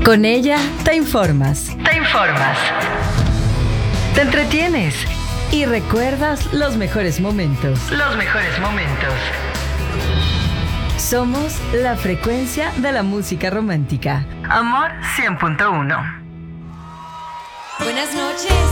Con ella te informas. Te entretienes y recuerdas los mejores momentos. Somos la frecuencia de la música romántica. Amor 100.1. Buenas noches.